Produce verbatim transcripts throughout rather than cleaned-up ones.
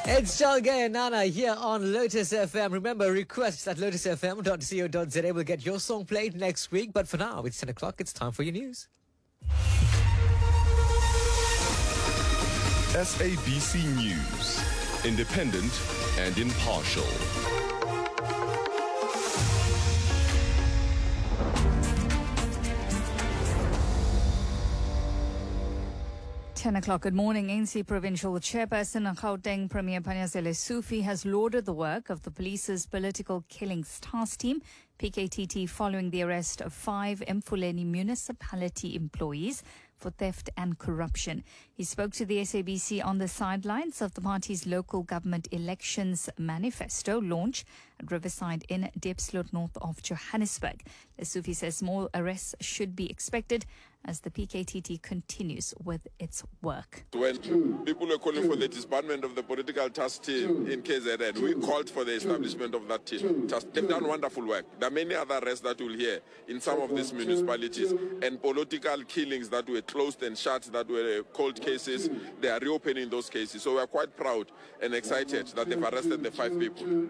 It's Chalga and Nana here on Lotus F M. Remember, requests at lotus f m dot co dot z a will get your song played next week. But for now, it's ten o'clock. It's time for your news. S A B C News. Independent and impartial. ten o'clock. Good morning. A N C Provincial Chairperson and Gauteng Premier Panyaza Lesufi has lauded the work of the police's political killings task team, P K T T, following the arrest of five Emfuleni municipality employees for theft and corruption. He spoke to the S A B C on the sidelines of the party's local government elections manifesto launch at Riverside in Diepsloot, north of Johannesburg. Lesufi says more arrests should be expected as the P K T T continues with its work. When people were calling for the disbandment of the political task team in K Z N, we called for the establishment of that team. They've done wonderful work. There are many other arrests that we'll hear in some of these municipalities, and political killings that were closed and shut, that were cold cases. They are reopening those cases. So we are quite proud and excited that they've arrested the five people.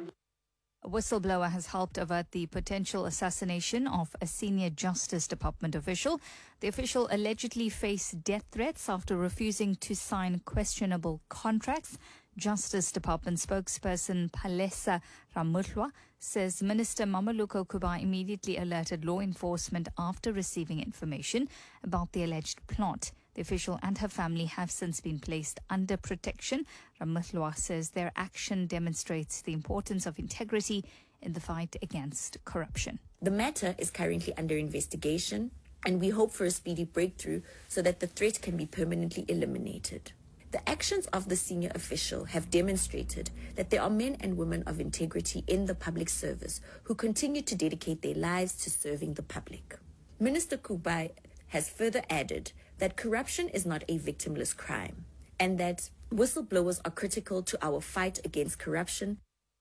A whistleblower has helped avert the potential assassination of a senior Justice Department official. The official allegedly faced death threats after refusing to sign questionable contracts. Justice Department spokesperson Palesa Ramulwa says Minister Mameluko Kuba immediately alerted law enforcement after receiving information about the alleged plot. The official and her family have since been placed under protection. Ramulwa says their action demonstrates the importance of integrity in the fight against corruption. The matter is currently under investigation, and we hope for a speedy breakthrough so that the threat can be permanently eliminated. The actions of the senior official have demonstrated that there are men and women of integrity in the public service who continue to dedicate their lives to serving the public. Minister Kubai has further added that corruption is not a victimless crime and that whistleblowers are critical to our fight against corruption.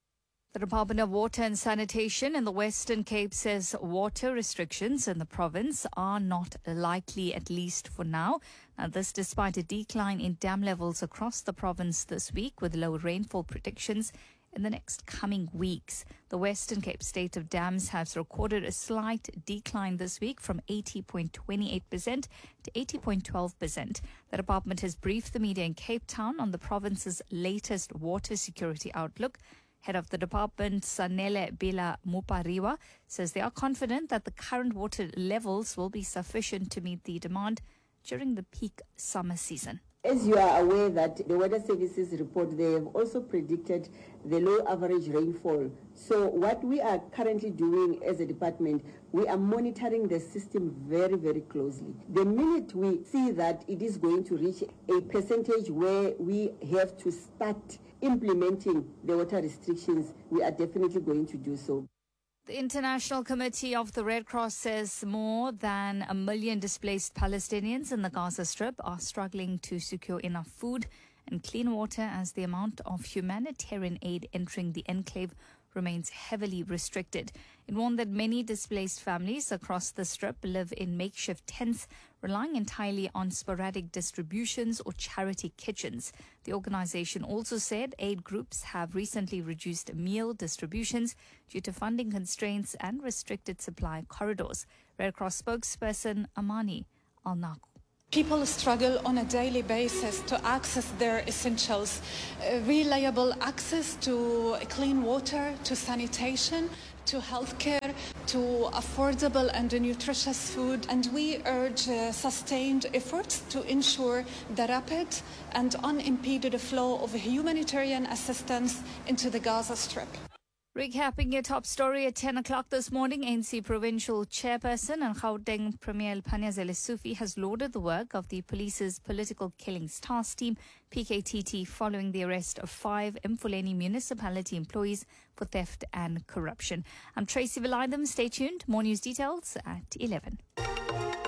The Department of Water and Sanitation in the Western Cape says water restrictions in the province are not likely, at least for now. Now, this despite a decline in dam levels across the province this week, with low rainfall predictions in the next coming weeks. The Western Cape State of Dams has recorded a slight decline this week from eighty point two eight percent to eighty point one two percent. The department has briefed the media in Cape Town on the province's latest water security outlook. Head of the department, Sanele Bila Mupariwa, says they are confident that the current water levels will be sufficient to meet the demand during the peak summer season. As you are aware that the Weather Services report, they have also predicted the low average rainfall. So what we are currently doing as a department, we are monitoring the system very, very closely. The minute we see that it is going to reach a percentage where we have to start implementing the water restrictions, we are definitely going to do so. The International Committee of the Red Cross says more than a million displaced Palestinians in the Gaza Strip are struggling to secure enough food and clean water as the amount of humanitarian aid entering the enclave remains heavily restricted. It warned that many displaced families across the Strip live in makeshift tents, relying entirely on sporadic distributions or charity kitchens. The organization also said aid groups have recently reduced meal distributions due to funding constraints and restricted supply corridors. Red Cross spokesperson Amani Al-Naku. People struggle on a daily basis to access their essentials, uh, reliable access to clean water, to sanitation, to healthcare, to affordable and nutritious food. And we urge uh, sustained efforts to ensure the rapid and unimpeded flow of humanitarian assistance into the Gaza Strip. Recapping your top story at ten o'clock this morning, A N C Provincial Chairperson and Gauteng Premier Panyaza Lesufi has lauded the work of the police's political killings task team, P K T T, following the arrest of five Emfuleni municipality employees for theft and corruption. I'm Tracy Valaydham. Stay tuned. More news details at eleven.